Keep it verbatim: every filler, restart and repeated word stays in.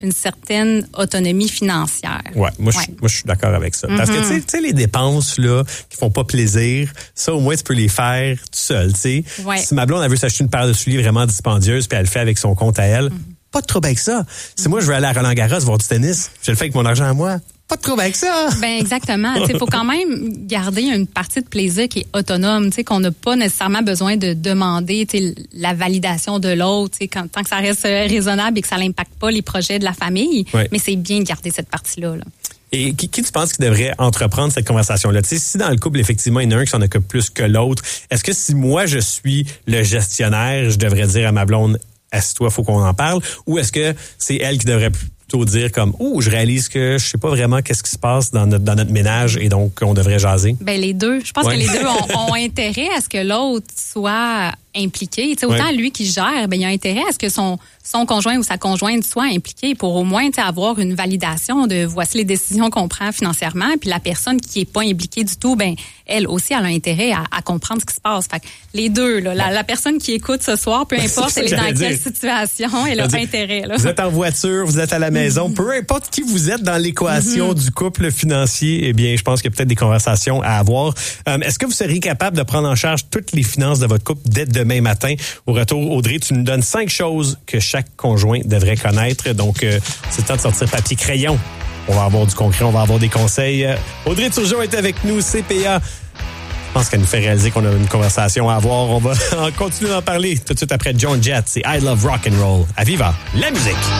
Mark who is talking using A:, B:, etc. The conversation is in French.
A: une certaine autonomie financière.
B: Ouais, moi,
A: ouais.
B: Je, moi je suis d'accord avec ça. Mm-hmm. Parce que tu sais les dépenses là qui font pas plaisir, ça au moins tu peux les faire tout seul, tu sais.
A: Ouais.
B: Si ma blonde elle veut s'acheter une paire de souliers vraiment dispendieuse puis elle le fait avec son compte à elle, mm-hmm. pas de trouble avec ça. Si mm-hmm. moi je veux aller à Roland-Garros voir du tennis, je le fais avec mon argent à moi. Pas de trouble avec ça.
A: Ben exactement. Il faut quand même garder une partie de plaisir qui est autonome, tu sais, qu'on n'a pas nécessairement besoin de demander la validation de l'autre, quand, tant que ça reste raisonnable et que ça n'impacte pas les projets de la famille. Ouais. Mais c'est bien de garder cette partie-là. Là.
B: Et qui, qui tu penses qui devrait entreprendre cette conversation-là? Tu sais, si dans le couple, effectivement, il y en a un qui s'en occupe plus que l'autre, est-ce que si moi, je suis le gestionnaire, je devrais dire à ma blonde, assieds-toi, faut qu'on en parle, ou est-ce que c'est elle qui devrait plutôt dire comme, oh, je réalise que je sais pas vraiment qu'est-ce qui se passe dans notre, dans notre ménage et donc on devrait jaser?
A: Ben les deux. Je pense ouais. que les deux ont, ont intérêt à ce que l'autre soit impliqué. Tu sais, autant ouais. lui qui gère, ben il a intérêt à ce que son son conjoint ou sa conjointe soit impliqué pour au moins, tu sais, avoir une validation de voici les décisions qu'on prend financièrement. Puis la personne qui est pas impliquée du tout, ben elle aussi elle a intérêt à, à comprendre ce qui se passe. Fait que les deux, là, la, la personne qui écoute ce soir, peu importe elle est dans dire. quelle situation, elle a dire, intérêt. Là.
B: Vous êtes en voiture, vous êtes à la maison, mm-hmm. peu importe qui vous êtes dans l'équation mm-hmm. du couple financier, eh bien, je pense qu'il y a peut-être des conversations à avoir. Euh, est-ce que vous seriez capable de prendre en charge toutes les finances de votre couple dès demain matin? Au retour, Audrey, tu nous donnes cinq choses que chaque conjoint devrait connaître. Donc, euh, c'est le temps de sortir papier crayon. On va avoir du concret, on va avoir des conseils. Euh, Audrey Turgeon est avec nous, C P A. Je pense qu'elle nous fait réaliser qu'on a une conversation à avoir. On va continuer d'en parler tout de suite après Joan Jett. C'est I Love Rock and Roll. À Viva, la musique!